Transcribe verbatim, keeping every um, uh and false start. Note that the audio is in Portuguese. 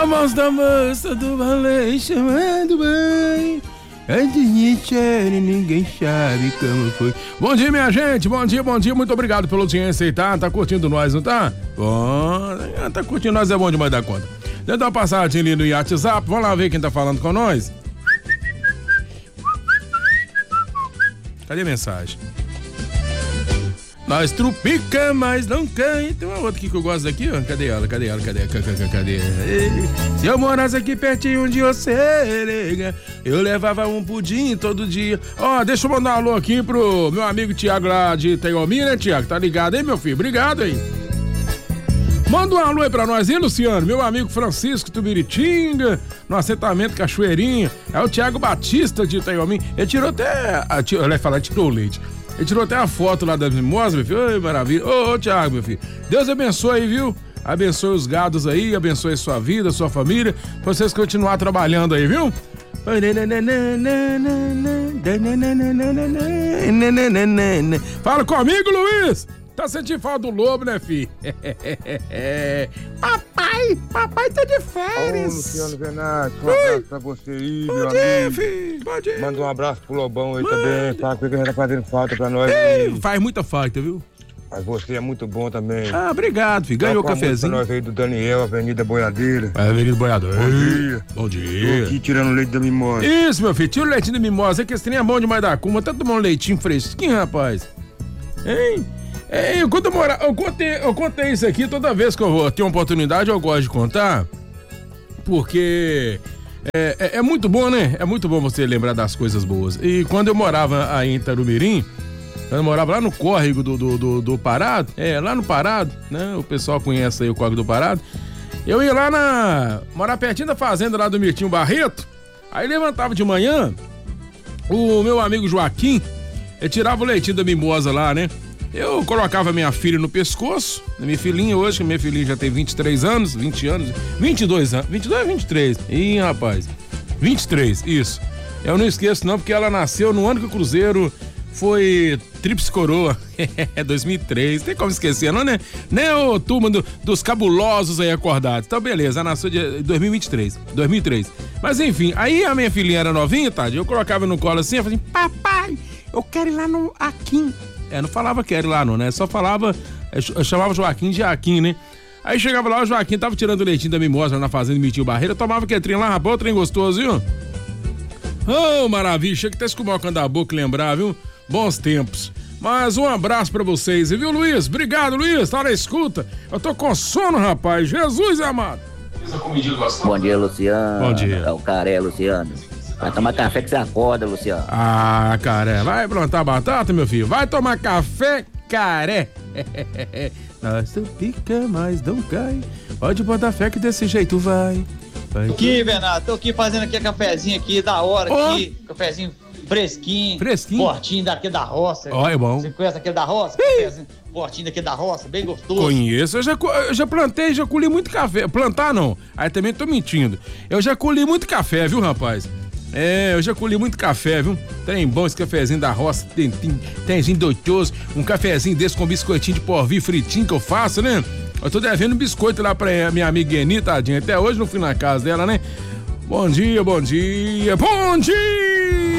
A voz da moça do balé chamando bem. Ninguém sabe como foi. Bom dia, minha gente, bom dia, bom dia. Muito obrigado pela audiência aí, tá? Tá curtindo nós, não tá? Bom, tá curtindo nós, é bom demais da conta. Deixa eu dar uma passadinha ali no WhatsApp. Vamos lá ver quem tá falando com nós. Cadê a mensagem? Nós trupica, mas não cai. Tem uma outra aqui que eu gosto daqui, ó. Cadê ela? Cadê ela? Cadê? Cadê? Cadê? Se eu morasse aqui pertinho de você, nega, eu levava um pudim todo dia. Ó, deixa eu mandar um alô aqui pro meu amigo Tiago lá de Itaiomi, né, Tiago? Tá ligado aí, meu filho? Obrigado aí. Manda um alô aí pra nós, hein, Luciano? Meu amigo Francisco Tubiritinga, no assentamento Cachoeirinha. É o Tiago Batista de Itaiomi. Ele tirou até... Eu ia falar, tirou o leite. Ele tirou até a foto lá das mimosas, meu filho. Oi, maravilha. Ô, ô, Tiago, meu filho. Deus abençoe aí, viu? Abençoe os gados aí, abençoe a sua vida, a sua família. Pra vocês continuar trabalhando aí, viu? Fala comigo, Luiz! Tá sentindo falta do lobo, né, filho? Papai, papai tá de férias. Ô, Luciano Venati, um Oi. abraço pra você aí, bom meu dia, amigo. Filho. Bom dia. Manda um abraço pro Lobão aí Manda. também. Fala que ele tá fazendo falta pra nós. Ei, faz muita falta, viu? Mas você é muito bom também. Ah, obrigado, filho. Ganhou o cafezinho. Pra nós aí do Daniel, Avenida Boiadeira. É, Avenida Boiadeira. Bom dia. Bom dia. Tô aqui tirando leite da mimosa. Isso, meu filho. Tira o leitinho da mimosa. Que esse trem é bom demais da cuma. Tá tomando um leitinho fresquinho, rapaz. Hein? É, eu, quando eu, mora, eu, contei, eu contei isso aqui toda vez que eu vou ter uma oportunidade, eu gosto de contar, porque é, é, é muito bom, né? É muito bom você lembrar das coisas boas. E quando eu morava aí em Tarumirim, quando eu morava lá no córrego do, do, do, do Parado, é, lá no Parado, né? O pessoal conhece aí o córrego do Parado. Eu ia lá na... morar pertinho da fazenda lá do Mirtinho Barreto, aí levantava de manhã, o meu amigo Joaquim, ele tirava o leitinho da mimosa lá, né? Eu colocava minha filha no pescoço, minha filhinha hoje, que minha filhinha já tem vinte e três anos, vinte anos, vinte e dois anos, vinte e dois, vinte e três. Ih, rapaz, vinte e três, isso. Eu não esqueço não, porque ela nasceu no ano que o Cruzeiro foi tríplice coroa, é dois mil e três, tem como esquecer, não, né? Nem o turma do, dos cabulosos aí acordados. Então, beleza, ela nasceu de dois mil e vinte e três, dois mil e três. Mas enfim, aí a minha filhinha era novinha, tá? Eu colocava no colo assim, eu falei assim, papai, eu quero ir lá no Aquim. É, não falava que era lá não, né? Só falava, eu chamava Joaquim de Aquim, né? Aí chegava lá, o Joaquim tava tirando o leitinho da mimosa na fazenda Mirtinho Barreira, eu tomava aquele trem lá, rapaz, o trem gostoso, viu? Oh, maravilha, chega até escumocando a boca lembrar, viu? Bons tempos. Mas um abraço pra vocês, viu, Luiz? Obrigado, Luiz, tá na escuta. Eu tô com sono, rapaz, Jesus amado. Bom dia, Luciano. Bom dia. É o Caré, Luciano. Vai tomar café que você acorda, Luciano. Ah, Caré, vai plantar batata, meu filho? Vai tomar café, Caré. Nós tu pica, mas não cai. Pode botar fé que desse jeito vai. vai. Tô aqui, Bernardo, tô aqui fazendo aqui a cafezinho aqui, da hora oh. aqui. Cafezinho fresquinho. Fresquinho. Fortinho daqui da roça. Ó, oh, é bom. Você conhece aquele da roça? Cafezinho fortinho daqui da roça, bem gostoso. Conheço, eu já, eu já plantei, já colhi muito café. Plantar não, aí também tô mentindo. Eu já colhi muito café, viu, rapaz? É, eu já colhi muito café, viu? Tem bom esse cafezinho da roça, tem, tem, tenzinho doitoso, um cafezinho desse com biscoitinho de porvir fritinho que eu faço, né? Eu tô devendo um biscoito lá pra minha amiga Eni, tadinha. Até hoje não fui na casa dela, né? Bom dia, bom dia, bom dia!